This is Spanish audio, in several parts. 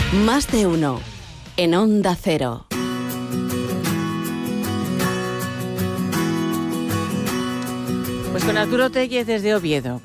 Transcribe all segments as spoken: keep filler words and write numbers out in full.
Más de uno en Onda Cero. Pues con Arturo Tellez desde Oviedo,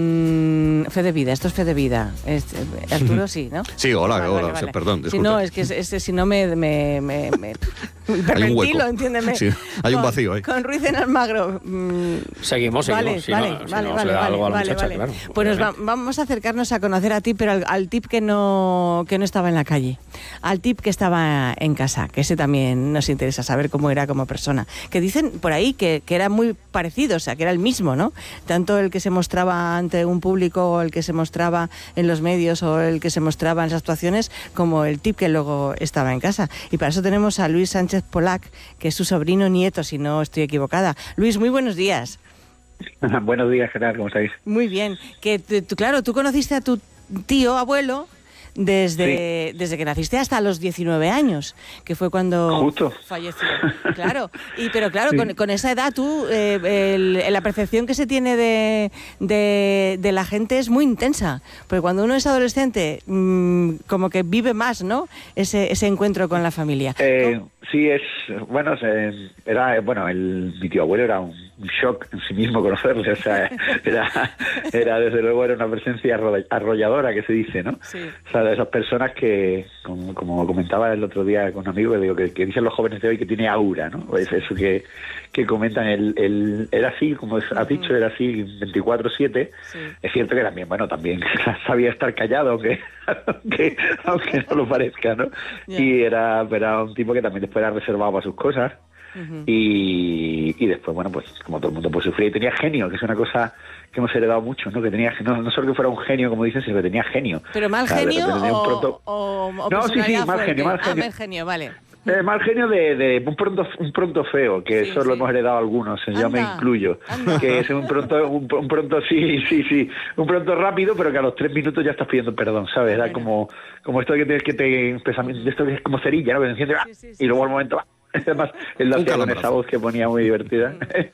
con Fe de Vida. Esto es Fe de Vida. Es, Arturo, sí, ¿no? Sí, hola, vale, hola, vale, vale. perdón, disculpe. Si no, es que es, es, si no me... me, me, me hay un hueco. Entiéndeme. Sí, hay con, un vacío ahí. Con Ruiz en Almagro. Mmm, seguimos, seguimos. Vale, si vale, no, si vale, no vale, se le da vale, algo a la vale, muchacha, vale. claro. Pues nos va, vamos a acercarnos a conocer a ti, pero al, al tip que no, que no estaba en la calle. Al tip que estaba en casa, que ese también nos interesa saber cómo era como persona. Que dicen por ahí que, que era muy parecido, o sea, que era el mismo, ¿no? Tanto el que se mostraba ante un público, o el que se mostraba en los medios, o el que se mostraba en las actuaciones, como el tip que luego estaba en casa. Y para eso tenemos a Luis Sánchez Polac, que es su sobrino nieto, si no estoy equivocada. Luis, muy buenos días. Buenos días, Gerard, ¿cómo estáis? Muy bien. Que tú, claro, tú conociste a tu tío, abuelo, desde, sí. desde que naciste hasta los diecinueve años, que fue cuando Justo. falleció. Claro, y, pero claro, sí. con, con esa edad tú, eh, el, la percepción que se tiene de, de, de la gente es muy intensa, porque cuando uno es adolescente, mmm, como que vive más, ¿no? Ese, ese encuentro con la familia. Eh, sí, es, bueno, era, bueno, el, mi tío abuelo era un un shock en sí mismo conocerle, o sea, era, era desde luego era una presencia arrolladora, que se dice, ¿no? Sí. O sea, de esas personas que, como, como comentaba el otro día con un amigo, que digo que, que dicen los jóvenes de hoy que tiene aura, ¿no? Pues eso que, que comentan, el, el, era así, como has dicho, era así veinticuatro siete, sí. Es cierto que también, bueno, también sabía estar callado, aunque, aunque, aunque no lo parezca, ¿no? Yeah. Y era, era un tipo que también después era reservado para sus cosas. Uh-huh. y, y después, bueno, pues como todo el mundo pues sufría, y tenía genio, que es una cosa que hemos heredado mucho, ¿no? Que tenía, no, no solo que fuera un genio, como dicen, sino que tenía genio. ¿Pero mal genio o, o, proto... o, o no, sí, sí, mal fuerte? genio, mal genio. Ah, mal genio, vale. Eh, mal genio de, de un pronto un pronto feo, que sí, eso sí. Lo hemos heredado algunos, anda, yo me incluyo. Anda. Que es un pronto, un, un pronto sí, sí, sí, un pronto rápido, pero que a los tres minutos ya estás pidiendo perdón, ¿sabes? Era bueno. como, como esto que te, que te esto que es como cerilla, ¿no? Que te enciende, sí, sí, sí. Y luego al momento va. Además, él lo hacía con esa voz que ponía muy divertida.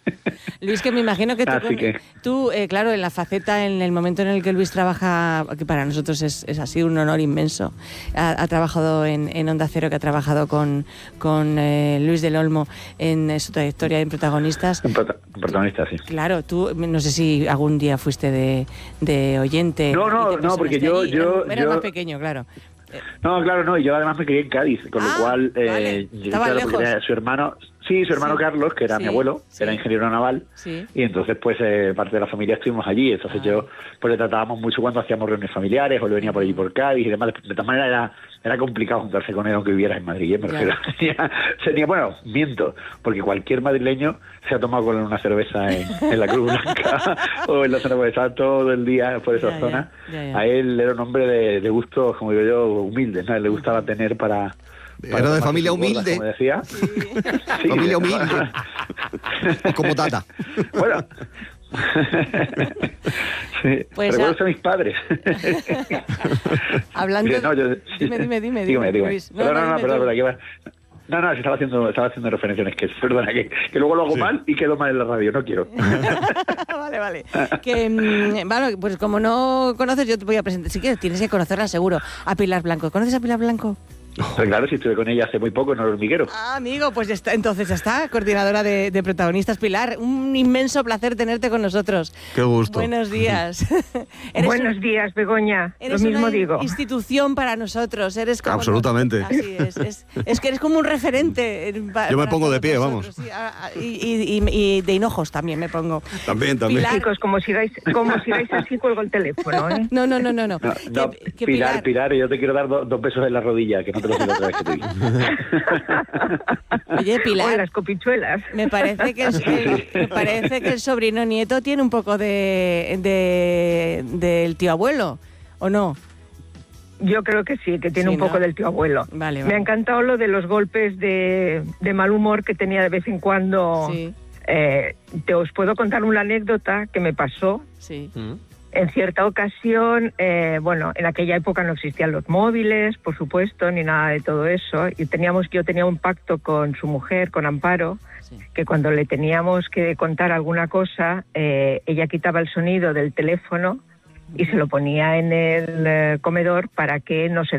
Luis, que me imagino que tú, con, que... tú eh, claro, en la faceta, en el momento en el que Luis trabaja, que para nosotros es, es así un honor inmenso, ha, ha trabajado en, en Onda Cero, que ha trabajado con, con eh, Luis del Olmo en su trayectoria en protagonistas. En prota- protagonistas, sí. Claro, tú, no sé si algún día fuiste de, de oyente. No, no, no, porque yo... allí. yo Era yo... más pequeño, claro. No, claro, no, y yo además me crié en Cádiz, con ah, lo cual, eh, vale. yo, Estaba claro, lejos. porque era su hermano, sí, su hermano sí. Carlos, que era sí. mi abuelo, sí. era ingeniero naval, sí. y entonces pues eh, parte de la familia estuvimos allí, entonces ah. yo pues le tratábamos mucho cuando hacíamos reuniones familiares, o le venía por allí por Cádiz y demás, de todas maneras era, era complicado juntarse con él aunque vivieras en Madrid, ¿eh? Me refiero, tenía, tenía, bueno, miento, porque cualquier madrileño se ha tomado con una cerveza en, en la Cruz Blanca o en la zona, porque estaba todo el día por esa ya, zona, ya, ya, ya. A él era un hombre de, de gustos, como digo yo, humildes, ¿no? A él le gustaba tener para... Era de familia humilde. Como decía. Sí. Sí, familia humilde. Como Tata. Bueno. Sí. Pues recuerdo a... a mis padres. Hablando... Mire, no, yo... Dime, dime, dime. Dígame, dígame. Luis. No, no, no, no, perdón, perdón, que va... No, no, estaba haciendo, estaba haciendo referencias, que perdona, que, que luego lo hago sí. mal y quedo mal en la radio, no quiero. Vale, vale. Que, bueno, pues como no conoces, yo te voy a presentar. Si quieres, tienes que conocerla seguro. A Pilar Blanco. ¿Conoces a Pilar Blanco? Pues claro, si estuve con ella hace muy poco en el hormiguero. Ah, amigo, pues ya está, entonces ya está, coordinadora de, de protagonistas. Pilar, un inmenso placer tenerte con nosotros. Qué gusto. Buenos días. Buenos un, días, Begoña. Eres Lo mismo una digo. institución para nosotros. Eres como absolutamente. Así es, es. Es que eres como un referente. Yo me pongo de pie, nosotros, vamos. Sí, y, y, y de hinojos también me pongo. También, también. Pilar, chicos, como sigáis, como sigáis así, cuelgo el teléfono, ¿eh? No, no, no, no. no. no, que, no que Pilar, Pilar, Pilar, yo te quiero dar do, dos besos en la rodilla, que no te los digo otra vez que te digo. Oye, Pilar, o las copichuelas. Me parece que el, el, me parece que el sobrino nieto tiene un poco de, de del tío abuelo, ¿o no? Yo creo que sí, que tiene sí, un poco ¿no? del tío abuelo. Vale, vale. Me ha encantado lo de los golpes de, de mal humor que tenía de vez en cuando. Sí. Eh, te os puedo contar una anécdota que me pasó. Sí. ¿Mm? En cierta ocasión, eh, bueno, en aquella época no existían los móviles, por supuesto, ni nada de todo eso. Y teníamos, yo tenía un pacto con su mujer, con Amparo, sí. que cuando le teníamos que contar alguna cosa, eh, ella quitaba el sonido del teléfono y se lo ponía en el eh, comedor para que no se